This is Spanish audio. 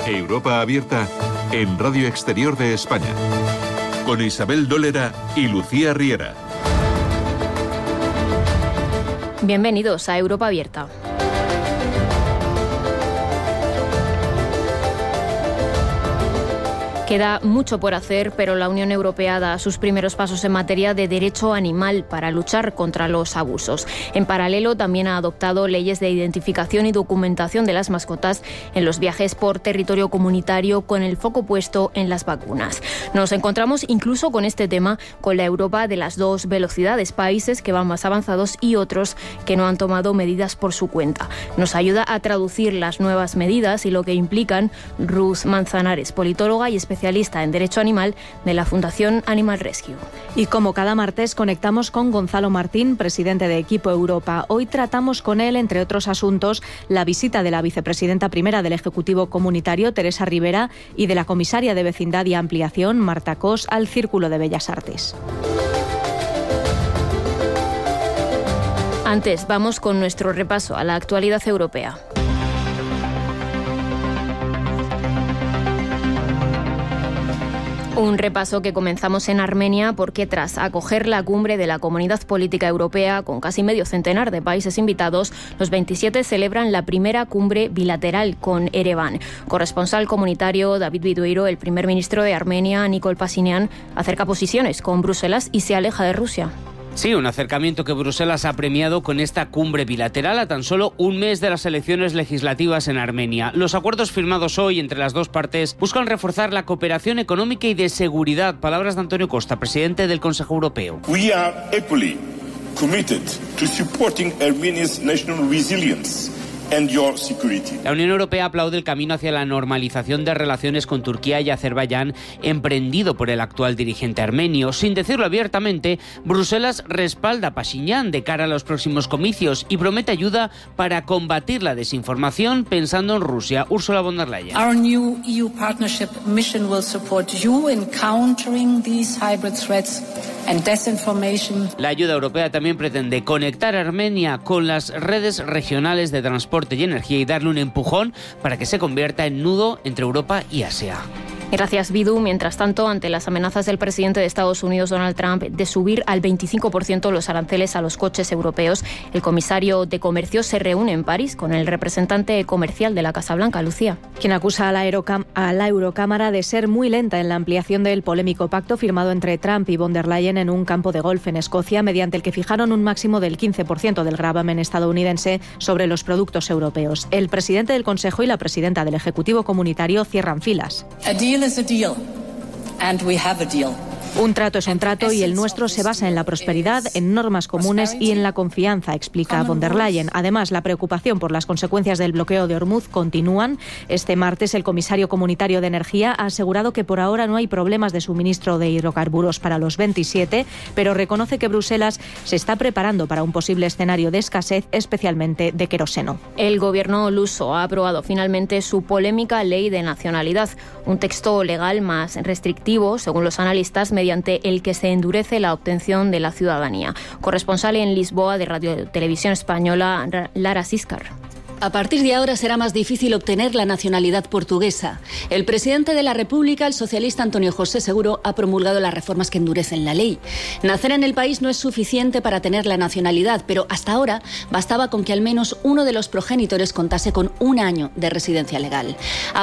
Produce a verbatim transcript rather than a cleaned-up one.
Europa Abierta en Radio Exterior de España, con Isabel Dólera y Lucía Riera. Bienvenidos a Europa Abierta. Queda mucho por hacer, pero la Unión Europea da sus primeros pasos en materia de derecho animal para luchar contra los abusos. En paralelo, también ha adoptado leyes de identificación y documentación de las mascotas en los viajes por territorio comunitario, con el foco puesto en las vacunas. Nos encontramos incluso con este tema con la Europa de las dos velocidades, países que van más avanzados y otros que no han tomado medidas por su cuenta. Nos ayuda a traducir las nuevas medidas y lo que implican Ruth Manzanares, politóloga y especialista especialista en Derecho Animal de la Fundación Animal Rescue. Y como cada martes conectamos con Gonzalo Martín, presidente de Equipo Europa. Hoy tratamos con él, entre otros asuntos, la visita de la vicepresidenta primera del Ejecutivo Comunitario, Teresa Ribera, y de la comisaria de Vecindad y Ampliación, Marta Cos, al Círculo de Bellas Artes. Antes, vamos con nuestro repaso a la actualidad europea. Un repaso que comenzamos en Armenia porque tras acoger la cumbre de la Comunidad Política Europea con casi medio centenar de países invitados, los veintisiete celebran la primera cumbre bilateral con Ereván. Corresponsal comunitario David Biduiro, el primer ministro de Armenia, Nikol Pashinyan, acerca posiciones con Bruselas y se aleja de Rusia. Sí, un acercamiento que Bruselas ha premiado con esta cumbre bilateral a tan solo un mes de las elecciones legislativas en Armenia. Los acuerdos firmados hoy entre las dos partes buscan reforzar la cooperación económica y de seguridad. Palabras de Antonio Costa, presidente del Consejo Europeo. We are equally committed to supporting Armenia's national resilience. La Unión Europea aplaude el camino hacia la normalización de relaciones con Turquía y Azerbaiyán emprendido por el actual dirigente armenio. Sin decirlo abiertamente, Bruselas respalda a Pashinyan de cara a los próximos comicios y promete ayuda para combatir la desinformación pensando en Rusia. Ursula von der Leyen. Our new E U partnership mission will support you in countering these hybrid threats and disinformation. La ayuda europea también pretende conectar a Armenia con las redes regionales de transporte y energía y darle un empujón para que se convierta en nudo entre Europa y Asia. Gracias, Bidu. Mientras tanto, ante las amenazas del presidente de Estados Unidos, Donald Trump, de subir al veinticinco por ciento los aranceles a los coches europeos, el comisario de Comercio se reúne en París con el representante comercial de la Casa Blanca, Lucía. Quien acusa a la, Eurocam- a la Eurocámara de ser muy lenta en la ampliación del polémico pacto firmado entre Trump y von der Leyen en un campo de golf en Escocia, mediante el que fijaron un máximo del quince por ciento del gravamen estadounidense sobre los productos europeos. El presidente del Consejo y la presidenta del Ejecutivo Comunitario cierran filas. A deal is a deal, and we have a deal. Un trato es un trato y el nuestro se basa en la prosperidad, en normas comunes y en la confianza, explica von der Leyen. Además, la preocupación por las consecuencias del bloqueo de Hormuz continúan. Este martes, el comisario comunitario de Energía ha asegurado que por ahora no hay problemas de suministro de hidrocarburos para los veintisiete, pero reconoce que Bruselas se está preparando para un posible escenario de escasez, especialmente de queroseno. El gobierno luso ha aprobado finalmente su polémica ley de nacionalidad, un texto legal más restrictivo, según los analistas, mediante el que se endurece la obtención de la ciudadanía. Corresponsal en Lisboa de Radio Televisión Española, Lara Siscar. A partir de ahora será más difícil obtener la nacionalidad portuguesa. El presidente de la República, el socialista Antonio José Seguro, ha promulgado las reformas que endurecen la ley. Nacer en el país no es suficiente para tener la nacionalidad, pero hasta ahora bastaba con que al menos uno de los progenitores contase con un año de residencia legal.